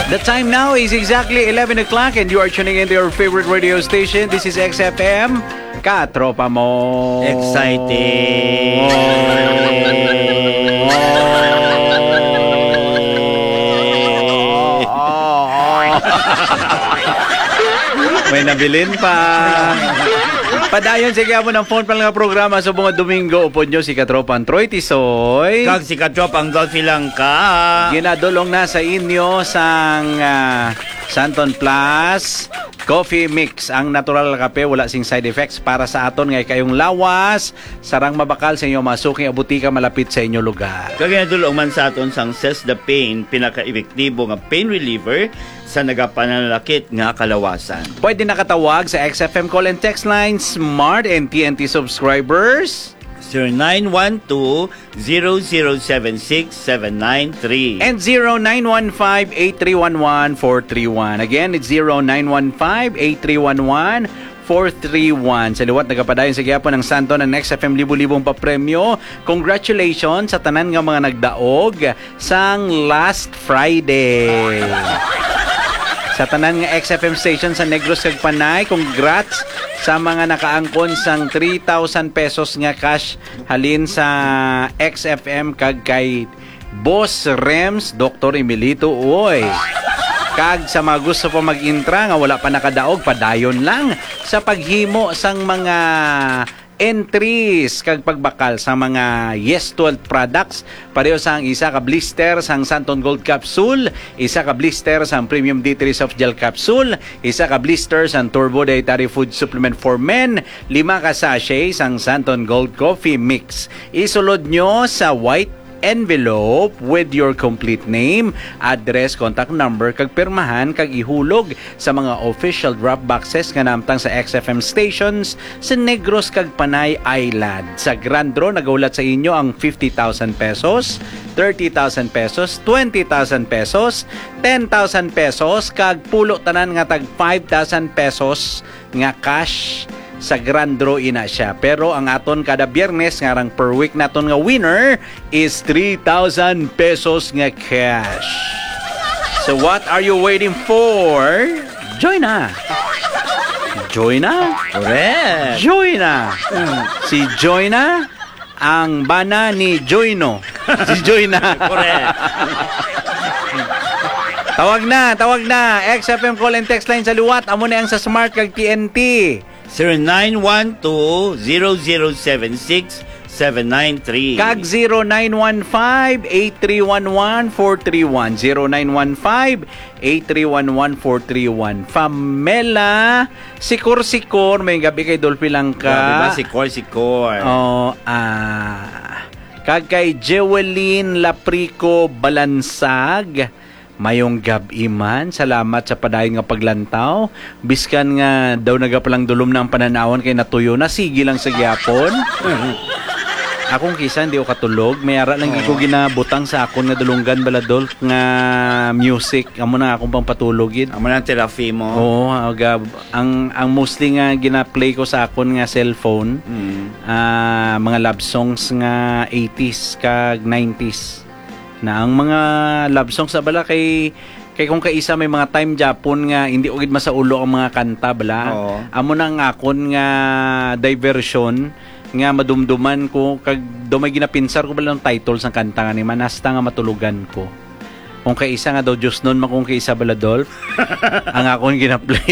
The time now is exactly 11 o'clock and you are tuning into your favorite radio station. This is XFM. Katropa mo. Exciting. May nabilin pa. Padayon sige mo ng phone pa lang nga programa sa mga Domingo upod nyo si Katropang Troy Tisoy. Kag si Katropang Dolphy lang ka. Ginadulong na sa inyo sang Santon Plus Coffee Mix. Ang natural kape, wala sing side effects para sa aton ngay kayong lawas. Sarang mabakal sa inyo masuking abutika malapit sa inyo lugar. Kag ginadulong man sa aton sang Cess the Pain, pinaka-epektibo nga pain reliever sa nagapananalakit nga kalawasan. Pwede nakatawag sa XFM call and text line Smart and TNT subscribers 0912-0076-793 and 0915-8311-431. Again, it's 0915-8311-431. Sa liwat nagapadayon sa gihapon ng Santo ng XFM libu-libong papremyo. Congratulations sa tanan nga mga nagdaog sang last Friday. Sa tanan nga XFM station sa Negros kag Panay, congrats sa mga nakaangkon sang 3,000 pesos nga cash halin sa XFM kag kay Boss Rems Dr. Emilito Uy. Kag sa mga gusto pa mag-intra nga wala pa nakadaog, padayon lang sa paghimo sang mga entries kag pagbakal sa mga Yes 12 products. Pareho sang isa ka blister sang Santon Gold Capsule, isa ka blister sang Premium D3 Soft Gel Capsule, isa ka blister sang Turbo Dietary Food Supplement for Men, 5 ka sachet sang Santon Gold Coffee Mix. Isulod nyo sa white envelope with your complete name, address, contact number, kag pirmahan, kag ihulog sa mga official drop boxes nga namtang sa XFM stations sa Negros kag Panay Island. Sa Grand Draw, nagaulat sa inyo ang 50,000 pesos, 30,000 pesos, 20,000 pesos, 10,000 pesos, kag pulo tanan nga tag 5,000 pesos nga cash. Sa Grand Draw ina siya. Pero ang aton kada biyernes ngarang per week naton nga winner is 3,000 pesos nga cash. So what are you waiting for? Join na. Join na. Correct. Join na. Si Joy na ang bana ni Joyno. Si Joy na. Correct. Tawag na. XFM call and text line sa luwat. Amo na ang sa Smart kag TNT. 0912-0076-793 kag 0915-8311-431 0915-8311-431. Pamela Sikor may gabi kay Dolphy lang ka. Sikor. Kag kay Jewelyn Laprico Balansag, mayong gabi man. Salamat sa padayon nga paglantaw. Biskan nga daw nagapalang dulom na ang pananawan kay natuyo na. Sige lang sa gyapon. Akong kisa hindi ko katulog. Mayara lang ko ginabutang sa akon nga dulunggan baladol nga music. Amo na akong pampatulogin. Amo na therapy mo. Oo. Ang mostly nga gina-play ko sa akon nga cellphone. Mga love songs nga 80s kag 90s. Na ang mga love songs sa bala kay kung kaisa may mga time Japon nga hindi ugid masaulo ang mga kanta bala. Amo nang akon nga diversion nga madumduman ko kag dumay ginapinsar ko bala ng title sang kanta nga ni manasta nga matulugan ko. Kung kaisa nga daw Diyos nun makung kaisa bala Dolph ang akon gina-play